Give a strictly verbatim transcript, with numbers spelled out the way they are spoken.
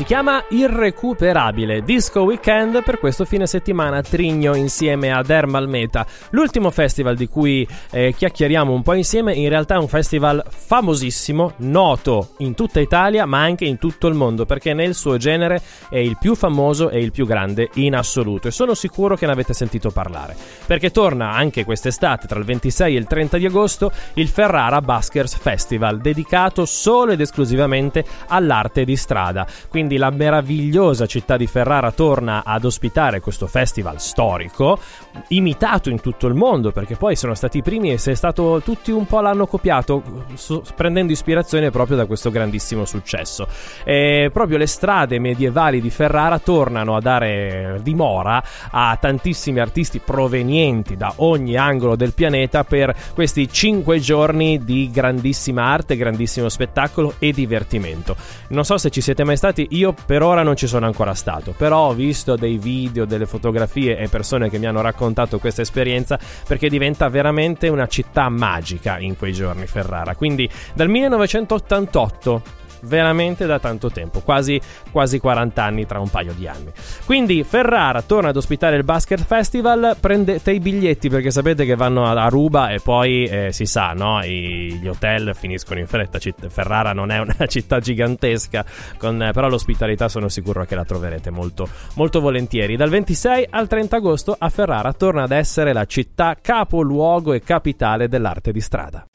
chiama Irrecuperabile Disco Weekend per questo fine settimana a Trigno insieme a Dermal Meta, l'ultimo festival di cui eh, chiacchieriamo un po' insieme. In realtà è un festival famosissimo, noto in tutta Italia ma anche in tutto il mondo, perché nel suo genere è il più famoso e il più grande in assoluto, e sono sicuro che ne avete sentito parlare, perché torna anche quest'estate tra il ventisei e il trenta di agosto il Ferrara Buskers Festival, dedicato solo ed esclusivamente all'arte di strada. Quindi la meravigliosa città di Ferrara torna ad ospitare questo festival storico, imitato in tutto il mondo, perché poi sono stati i primi e se è stato, tutti un po' l'hanno copiato, so, prendendo ispirazione proprio da questo grandissimo successo. E proprio le strade medievali di Ferrara tornano a dare dimora a tantissimi artisti provenienti da ogni angolo del pianeta per questi cinque giorni di grandissima arte, grandissimo spettacolo e divertimento. Non so se ci siete mai stati, io per ora non ci sono ancora stato, però ho visto dei video, delle fotografie e persone che mi hanno raccontato questa esperienza, perché diventa veramente una città magica in quei giorni Ferrara. Quindi dal millenovecentottantotto, veramente da tanto tempo, quasi, quasi quaranta anni, tra un paio di anni. Quindi Ferrara torna ad ospitare il Buskers Festival. Prendete i biglietti perché sapete che vanno a, a ruba e poi eh, si sa, no? I, gli hotel finiscono in fretta. Citt- Ferrara non è una città gigantesca, con, eh, però l'ospitalità sono sicuro che la troverete molto, molto volentieri. Dal ventisei al trenta agosto a Ferrara torna ad essere la città capoluogo e capitale dell'arte di strada.